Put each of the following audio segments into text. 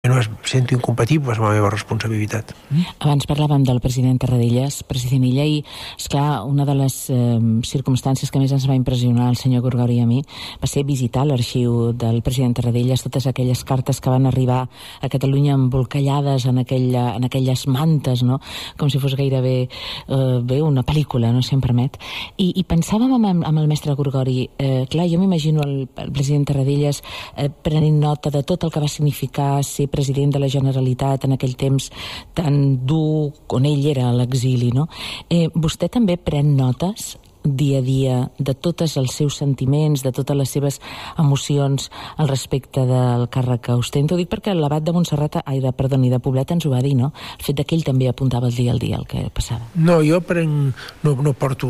no es sento incompatible amb la meva responsabilitat. Abans parlàvem del president Tarradellas, president Illa, i, esclar, una de les circumstàncies que més ens va impressionar el senyor Gorgori i a mi va ser visitar l'arxiu del president Tarradellas, totes aquelles cartes que van arribar a Catalunya embolcallades en aquelles mantes, no? Com si fos gairebé una pel·lícula, no, si em permet. I pensàvem amb el mestre Gorgori, clar, jo m'imagino el president Tarradellas prenent nota de tot el que va significar ser president de la Generalitat en aquell temps tan dur on ell era a l'exili, no? Vostè també pren notes dia a dia de tots els seus sentiments, de totes les seves emocions al respecte del càrrec que ostenta? Ho dic perquè l'abat de Montserrat, de Poblet ens ho va dir, no? El fet que ell també apuntava el dia el que passava. No, jo no porto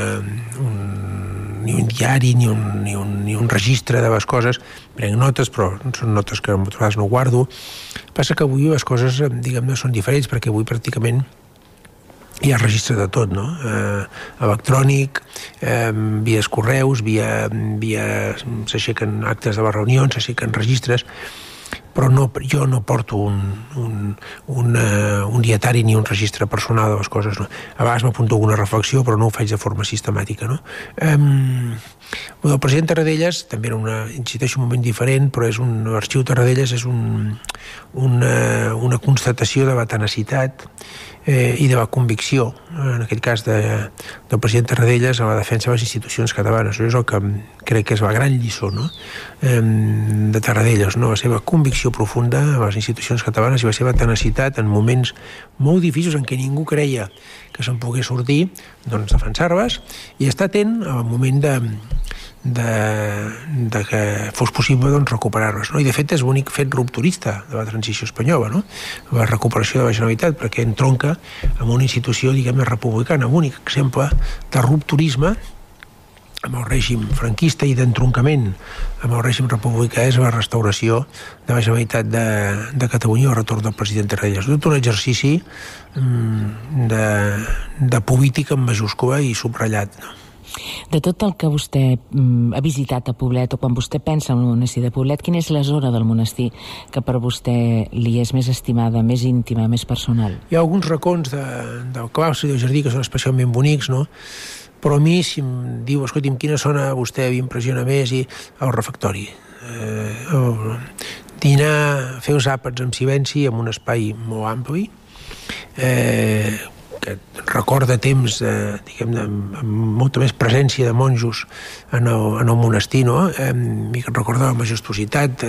ni un diari ni un registre de les coses. Prenc notes, però són notes que moltes vegades no guardo. Passa que avui les coses, diguem-ne, són diferents, perquè avui pràcticament hi ha registre de tot, no? Electrònic, via correus, s'aixequen actes de les reunions, s'aixequen registres, però jo no porto un dietari ni un registre personal de les coses, no? A vegades m'apunto alguna reflexió, però no ho faig de forma sistemàtica, no? El president Tarradellas també era insisteixo, un moment diferent, però l'arxiu Tarradellas és una constatació de la tenacitat i de la convicció, en aquest cas del president Tarradellas, a la defensa de les institucions catalanes. Això és el que crec que és la gran lliçó, no? De Tarradellas, no? La seva convicció profunda a les institucions catalanes i la seva tenacitat en moments molt difícils en què ningú creia que se'n pogués sortir, doncs defensar-les, i estar atent al moment de que fos possible recuperar-les, no? I de fet és l'únic fet rupturista de la transició espanyola, no? La recuperació de la Generalitat, perquè entronca amb una institució, diguem-ne, republicana. L'únic exemple de rupturisme amb el règim franquista i d'entroncament amb el règim republicà és la restauració de la Generalitat de Catalunya, el retorn del president Tarradellas. Tot un exercici de política en majúscula i subratllat, no? De tot el que vostè ha visitat a Poblet, o quan vostè pensa en el monestir de Poblet, quina és la zona del monestir que per vostè li és més estimada, més íntima, més personal? Hi ha alguns racons del claustre i del jardí que són especialment bonics, no? Però a mi, si em diu, escolti'm, quina zona vostè m'impressiona més, i el refectori. Dinar, fer els àpats en silenci, en un espai molt ampli, que recorda temps, diguem-ne, amb molta més presència de monjos en el monestir, no? I que recorda la majestuositat,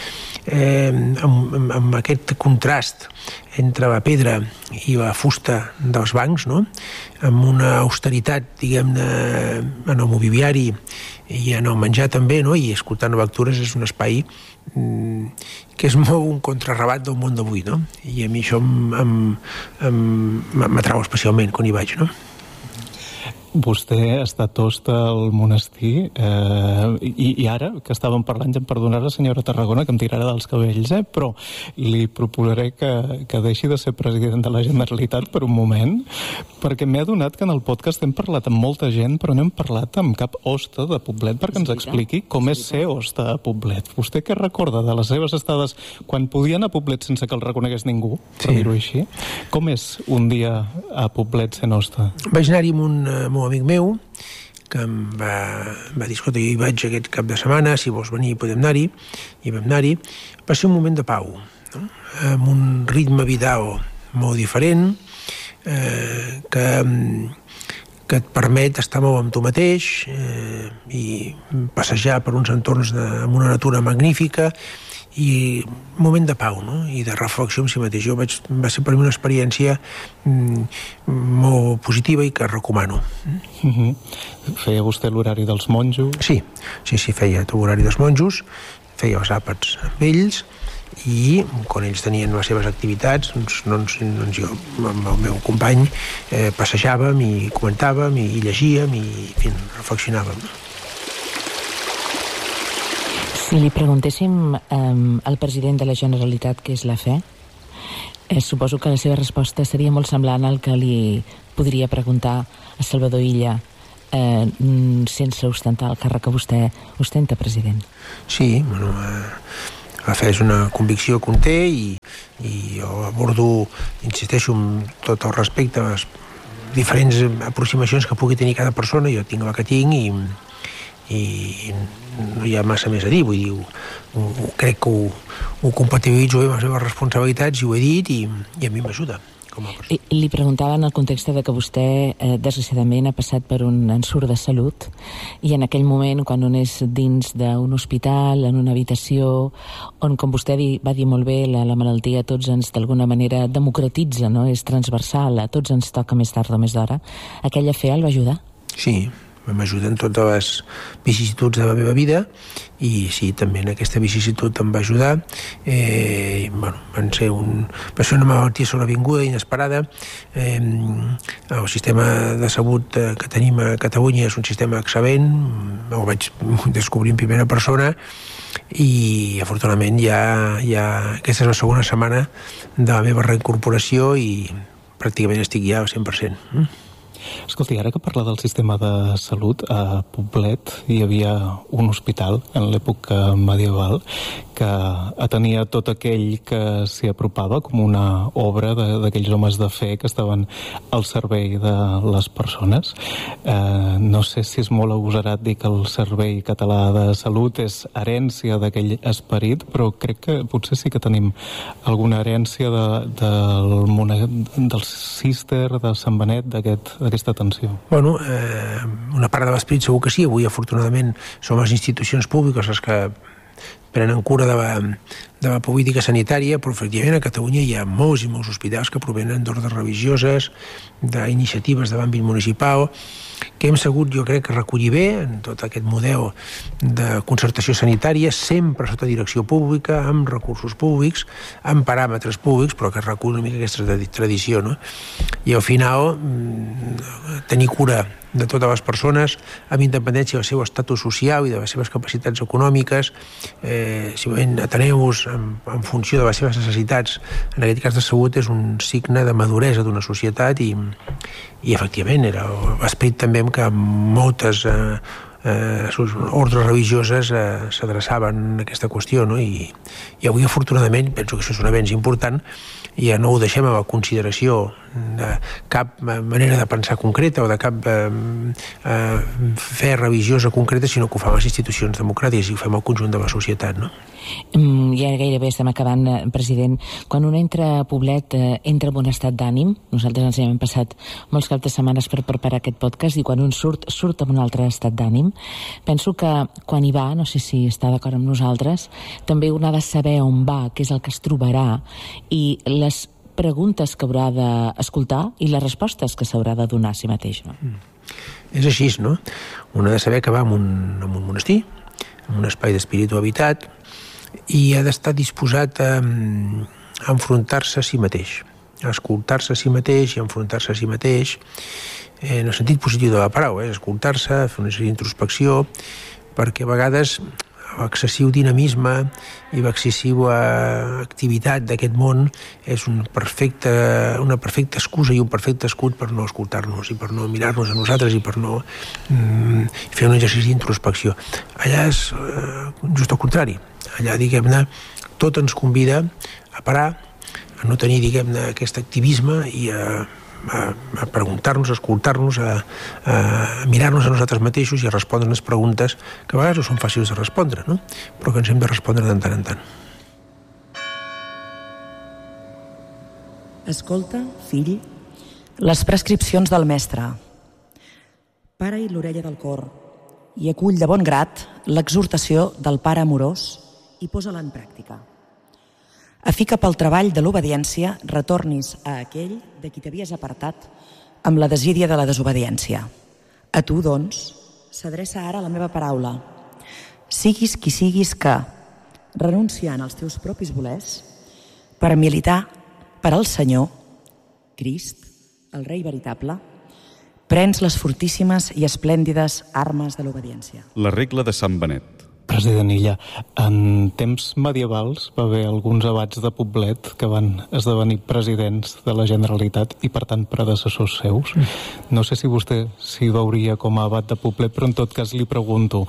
amb aquest contrast entre la pedra i la fusta dels bancs, no? Amb una austeritat, diguem-ne, en el mobiliari i en el menjar també, no? I escoltant lectures és un espai que és molt un contrarrebat del món d'avui, no? I a mi això m'atrau especialment quan hi vaig, no? Vostè ha estat hoste al monestir i ara, que estàvem parlant, ja em perdonarà, senyora Tarragona, que em tirarà dels cabells, però li proposaré que deixi de ser president de la Generalitat per un moment, perquè m'he adonat que en el podcast hem parlat amb molta gent, però no hem parlat amb cap hoste de Poblet perquè ens expliqui com és ser hoste a Poblet. Vostè què recorda de les seves estades quan podia anar a Poblet sense que el reconegués ningú, per dir-ho així? Com és un dia a Poblet sent hoste? Vaig anar-hi amb un amic meu que em va dir, escolta, jo hi vaig aquest cap de setmana, si vols venir podem anar-hi, i vam anar-hi. Va ser un moment de pau, no? Amb un ritme vital molt diferent, que et permet estar molt amb tu mateix i passejar per uns entorns amb una natura magnífica, i un moment de pau, no? I de reflexió en si mateix. Va ser per mi una experiència molt positiva i que recomano. Feia vostè l'horari dels monjos? Sí, feia l'horari dels monjos, feia els àpats amb ells, i quan ells tenien les seves activitats, doncs jo amb el meu company passejàvem i comentàvem i llegíem i reflexionàvem. Si li preguntéssim al president de la Generalitat què és la fe, suposo que la seva resposta seria molt semblant al que li podria preguntar a Salvador Illa sense ostentar el càrrec que vostè ostenta, president. Sí, La fe és una convicció que un té i jo abordo, insisteixo, amb tot el respecte a les diferents aproximacions que pugui tenir cada persona. Jo tinc la que tinc i no hi ha massa més a dir, vull dir, crec que ho compatibilitzo bé amb les meves responsabilitats i ho he dit i a mi m'ajuda. Li preguntava en el context de que vostè desgraciadament ha passat per un ensurt de salut i en aquell moment quan un és dins d'un hospital, en una habitació on, com vostè va dir molt bé, la malaltia a tots ens d'alguna manera democratitza, no? És transversal, a tots ens toca més tard o més d'hora. Aquella fe el va ajudar? Sí, m'ajuden totes les vicissituds de la meva vida i sí, també en aquesta vicisitud em va ajudar. Va ser una malaltia sobrevinguda, inesperada. El sistema de salut que tenim a Catalunya és un sistema excel·lent, ho vaig descobrir en primera persona i afortunadament ja aquesta és la segona setmana de la meva reincorporació i pràcticament estic ja al 100%. Escolti, ara que parla del sistema de salut, a Poblet hi havia un hospital en l'època medieval que atenia tot aquell que s'hi apropava com una obra d'aquells homes de fe que estaven al servei de les persones. No sé si és molt agosarat dir que el Servei Català de Salut és herència d'aquell esperit, però crec que potser sí que tenim alguna herència del Cister, de Sant Benet, d'aquesta atenció. Bueno, una part de l'esperit segur que sí. Avui, afortunadament, són les institucions públiques les que prenen cura de la política sanitària, però efectivament a Catalunya hi ha molts i molts hospitals que provenen d'ordres religioses, d'iniciatives de l'àmbit municipal, que hem sabut, jo crec, recollir bé en tot aquest model de concertació sanitària, sempre sota direcció pública, amb recursos públics, amb paràmetres públics, però que recull una mica aquesta tradició, no? I al final tenir cura de totes les persones, amb independència del seu estatus social i de les seves capacitats econòmiques, simplement ateneu-vos en funció de les seves necessitats. En aquest cas de salut és un signe de maduresa d'una societat i efectivament era l'esperit també en què moltes ordres religioses s'adreçaven a aquesta qüestió, no? I avui afortunadament penso que això és un avenç important. Ja no ho deixem a la consideració de cap manera de pensar concreta o de cap fe religiosa concreta, sinó que ho fan les institucions democràtiques i ho fem al conjunt de la societat, no? Ja gairebé estem acabant, president. Quan un entra a Poblet, entra en un estat d'ànim. Nosaltres ens hem passat molts caps de setmanes per preparar aquest podcast i quan un surt en un altre estat d'ànim. Penso que quan hi va, no sé si està d'acord amb nosaltres, també un ha de saber on va, què és el que es trobarà i les preguntes que haurà d'escoltar i les respostes que s'haurà de donar a si mateix, no? És així, no? Un ha de saber que va a un monestir, en un espai d'espíritu habitat, i ha d'estar disposat a enfrontar-se a si mateix, a escoltar-se a si mateix i a enfrontar-se a si mateix, en el sentit positiu de la paraula, escoltar-se, fer una introspecció, perquè a vegades l'excessiu dinamisme i l'excessiva activitat d'aquest món és una perfecta excusa i un perfecte escut per no escoltar-nos i per no mirar-nos a nosaltres i per no fer un exercici d'introspecció. Allà és just al contrari. Allà, diguem-ne, tot ens convida a parar, a no tenir, diguem-ne, aquest activisme i a preguntar-nos, a escoltar-nos, a mirar-nos a nosaltres mateixos i a respondre les preguntes que a vegades no són fàcils de respondre, no? Però que ens hem de respondre de tant en tant. Escolta, fill, les prescripcions del mestre. Para-hi l'orella del cor i acull de bon grat l'exhortació del pare amorós i posa-la en pràctica. A fi que pel treball de l'obediència retornis a aquell de qui t'havies apartat amb la desídia de la desobediència. A tu, doncs, s'adreça ara la meva paraula. Siguis qui siguis que, renunciant als teus propis volers, per militar per al Senyor, Crist, el rei veritable, prens les fortíssimes i esplèndides armes de l'obediència. La regla de Sant Benet. President Illa, en temps medievals va haver alguns abats de Poblet que van esdevenir presidents de la Generalitat i, per tant, predecessors seus. No sé si vostè s'hi veuria com a abat de Poblet, però en tot cas li pregunto,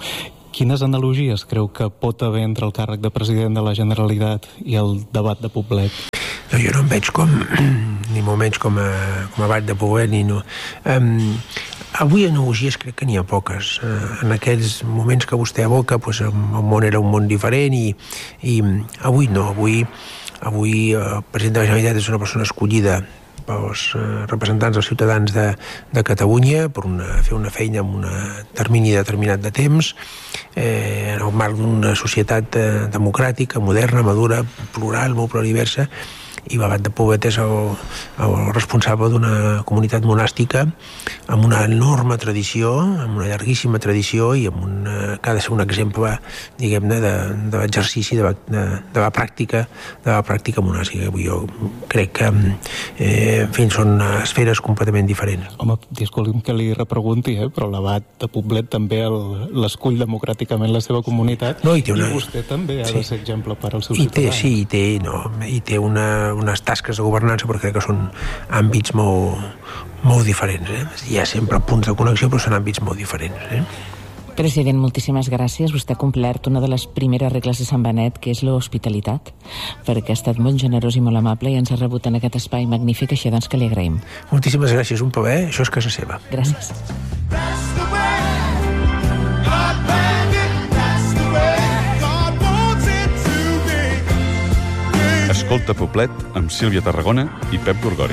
Quines analogies creu que pot haver entre el càrrec de president de la Generalitat i el debat de Poblet? No, jo no em veig ni molt menys com a debat de Poblet, ni no. Avui analogies crec que n'hi ha poques. En aquells moments que vostè evoca, doncs, el món era un món diferent i avui no. Avui el president de la Generalitat és una persona escollida pels representants dels ciutadans de Catalunya per fer una feina en un termini determinat de temps en el marc d'una societat democràtica, moderna, madura, plural, molt pluriversa, i l'abat de Poblet és el responsable d'una comunitat monàstica amb una enorme tradició, amb una llarguíssima tradició i que ha de ser un exemple, diguem-ne, de l'exercici de la pràctica monàstica. Jo crec que en fi, són esferes completament diferents. Home, disculpi'm que li repregunti, però l'abat de Poblet també l'escull democràticament la seva comunitat, i vostè també ha de ser exemple per als seus ciutadans. Sí, i té unes tasques de governança, perquè crec que són àmbits molt diferents. Hi ha sempre punts de connexió, però són àmbits molt diferents. President, moltíssimes gràcies. Vostè ha complert una de les primeres regles de Sant Benet, que és l'hospitalitat, perquè ha estat molt generós i molt amable i ens ha rebut en aquest espai magnífic, així doncs que li agraïm. Moltíssimes gràcies, un plaer, això és casa seva. Gràcies. Escolta Poblet amb Sílvia Tarragona i Pep Gorgori.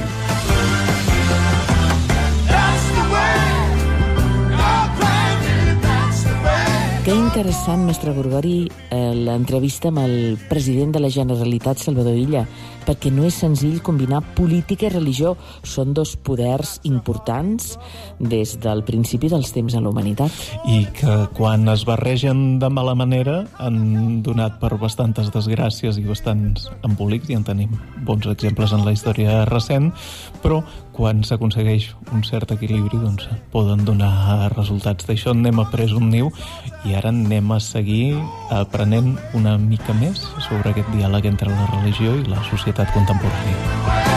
Que interessant, mestre Gorgori, l'entrevista amb el president de la Generalitat, Salvador Illa, perquè no és senzill combinar política i religió. Són dos poders importants des del principi dels temps a la humanitat. I que quan es barregen de mala manera han donat per bastantes desgràcies i bastants embolics, i en tenim bons exemples en la història recent, però quan s'aconsegueix un cert equilibri, doncs poden donar resultats. D'això n'hem après un niu i ara anem a seguir aprenent una mica més sobre aquest diàleg entre la religió i la societat contemporània.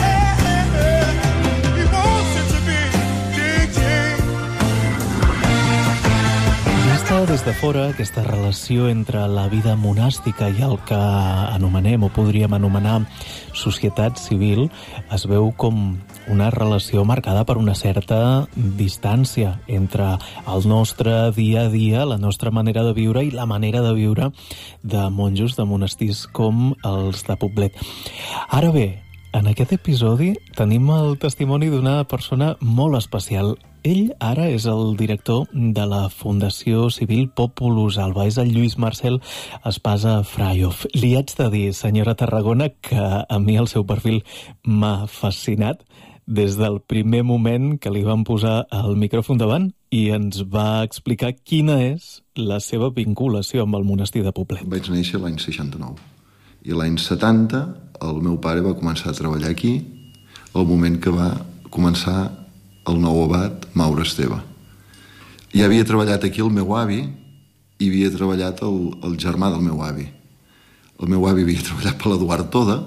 Des de fora, aquesta relació entre la vida monàstica i el que anomenem o podríem anomenar societat civil es veu com una relació marcada per una certa distància entre el nostre dia a dia, la nostra manera de viure i la manera de viure de monjos de monestirs com els de Poblet. Ara bé, en aquest episodi tenim el testimoni d'una persona molt especial. Ell ara és el director de la Fundació Civil Populus Alba. És el Lluís Marcel Espasa Fraiov. Li haig de dir, senyora Tarragona, que a mi el seu perfil m'ha fascinat des del primer moment que li van posar el micròfon davant i ens va explicar quina és la seva vinculació amb el monestir de Poblet. Vaig néixer l'any 69 i l'any 70 el meu pare va començar a treballar aquí al moment que va començar el nou abat Maure Esteve. Ja havia treballat aquí el meu avi i havia treballat el germà del meu avi. El meu avi havia treballat per l'Eduard Toda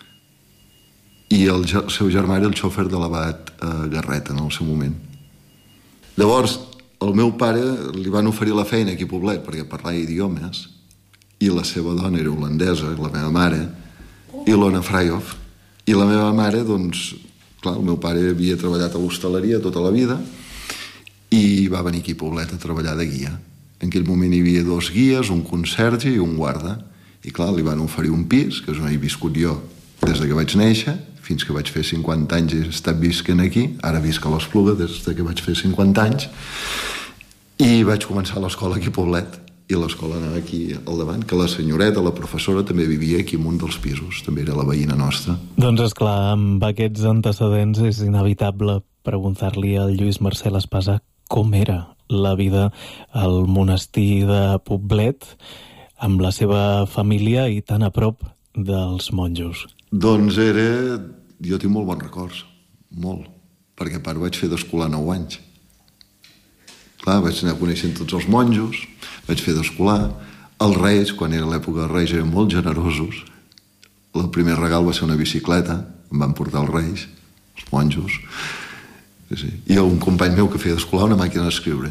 i el seu germà era el xòfer de l'abat Garreta en el seu moment. Llavors, al meu pare li van oferir la feina aquí a Poblet perquè parlava idiomes i la seva dona era holandesa, la meva mare, Ilona Fraiov, i la meva mare, doncs, clar, el meu pare havia treballat a l'hostaleria tota la vida i va venir aquí a Poblet a treballar de guia. En aquell moment hi havia 2 guies, un conserge i un guarda. I clar, li van oferir un pis, que és on he viscut jo des que vaig néixer, fins que vaig fer 50 anys he estat visquent aquí, ara visc a l'Espluga des que vaig fer 50 anys, i vaig començar l'escola aquí a Poblet, i l'escola anava aquí al davant, que la senyoreta, la professora, també vivia aquí en un dels pisos, també era la veïna nostra. Doncs esclar, amb aquests antecedents és inevitable preguntar-li al Lluís Marcel Espasa com era la vida al monestir de Poblet amb la seva família i tan a prop dels monjos. Doncs jo tinc molt bons records, molt, perquè a part vaig fer d'escolar 9 anys. Clar, vaig anar coneixent tots els monjos, vaig fer d'escolar. Els reis, quan era l'època dels reis, eren molt generosos. El primer regal va ser una bicicleta, em van portar els reis, els monjos. Sí. I un company meu que feia d'escolar una màquina d'escriure.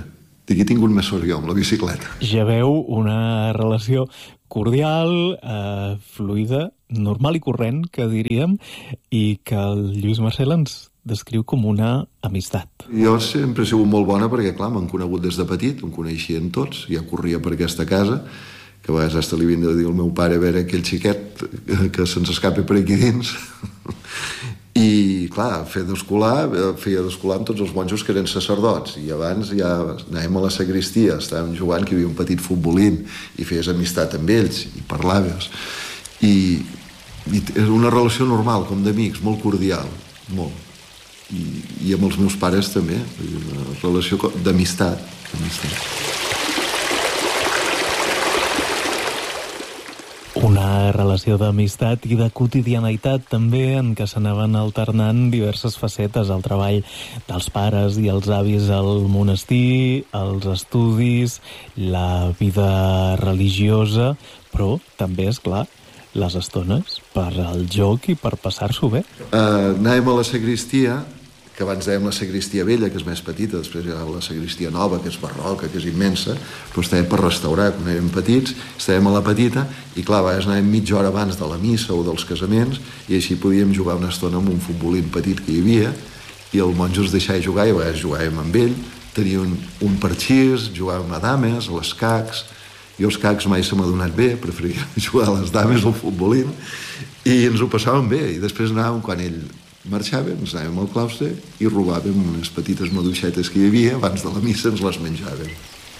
D'aquí he tingut més sort jo, amb la bicicleta. Ja veu una relació cordial, fluida, normal i corrent, que diríem, i que el Lluís Marcel ens descriu com una amistat. Jo sempre he sigut molt bona perquè, clar, m'han conegut des de petit, em coneixien tots, ja corria per aquesta casa, que a vegades hasta li vinc a dir al meu pare a veure aquell xiquet que se'ns escapi per aquí dins. I, clar, feia d'escolar amb tots els monjos que eren sacerdots, i abans ja anàvem a la sagristia, estàvem jugant, que hi havia un petit futbolín, i feies amistat amb ells, i parlaves. I és una relació normal, com d'amics, molt cordial, molt. I amb els meus pares també, una relació d'amistat. Una relació d'amistat i de quotidianitat també, en què s'anaven alternant diverses facetes, el treball dels pares i els avis al monestir, els estudis, la vida religiosa, però també, és clar, les estones per al joc i per passar-s'ho bé. Anàvem a la sagristia, que abans dèiem la sagristia vella, que és més petita, després hi ha la sagristia nova, que és barroca, que és immensa, però estàvem per restaurar, quan érem petits, estàvem a la petita, i clar, a vegades anàvem mitja hora abans de la missa o dels casaments, i així podíem jugar una estona amb un futbolín petit que hi havia, i el monjo ens deixava jugar, i a vegades jugàvem amb ell, teníem un parxís, jugàvem a dames, a les cacs. Jo els cacs mai se m'ha donat bé, preferia jugar a les dames o al futbolín, i ens ho passàvem bé, i després anàvem, quan ell marxàvem, ens anàvem al claustre i robàvem unes petites maduixetes que hi havia, abans de la missa ens les menjàvem.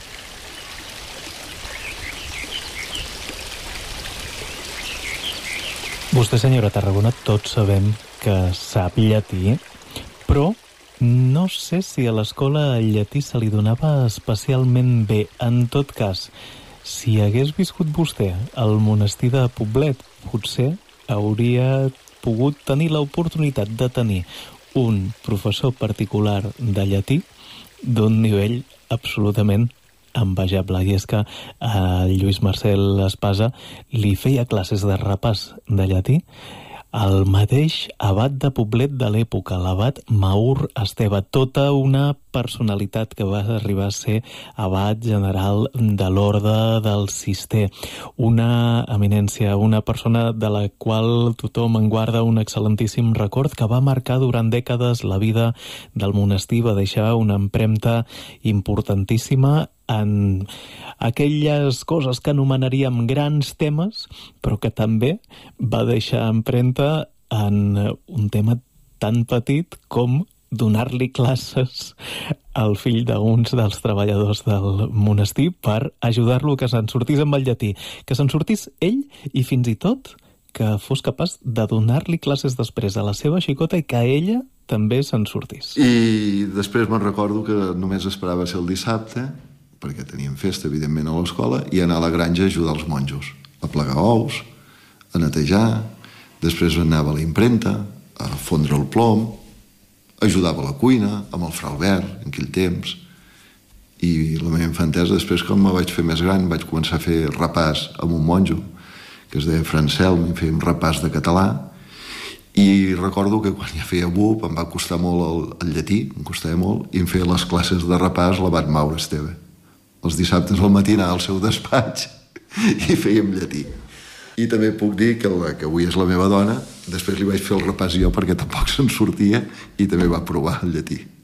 Vostè, senyora Tarragona, tots sabem que sap llatí, però no sé si a l'escola el llatí se li donava especialment bé. En tot cas, si hagués viscut vostè al monestir de Poblet, potser hauria pogut tenir l'oportunitat de tenir un professor particular de llatí d'un nivell absolutament envejable. I és que Lluís Marcel Espasa li feia classes de repàs de llatí el mateix abat de Poblet de l'època, l'abat Maur Esteve, tota una personalitat que va arribar a ser abat general de l'Orde del Cister, una eminència, una persona de la qual tothom en guarda un excel·lentíssim record, que va marcar durant dècades la vida del monestir, va deixar una empremta importantíssima en aquelles coses que anomenaríem grans temes, però que també va deixar empremta en un tema tan petit com donar-li classes al fill d'uns dels treballadors del monestir per ajudar-lo que se'n sortís amb el llatí, que se'n sortís ell i fins i tot que fos capaç de donar-li classes després a la seva xicota i que ella també se'n sortís. I després me'n recordo que només esperava ser el dissabte, perquè teníem festa, evidentment, a l'escola, i anar a la granja a ajudar els monjos, a plegar ous, a netejar, després anava a la impremta, a fondre el plom, ajudava a la cuina, amb el fra Albert, en aquell temps, i la meva infantesa, després, quan me vaig fer més gran, vaig començar a fer repàs amb un monjo, que es deia Francel, i fèiem repàs de català, i recordo que quan ja feia BUP em va costar molt el llatí, em costava molt, i em feia les classes de repàs l'abat Maur Esteve. Els dissabtes al matí anava al seu despatx i fèiem llatí. I també puc dir que la que avui és la meva dona, després li vaig fer el repàs jo perquè tampoc se'n sortia i també va provar el llatí.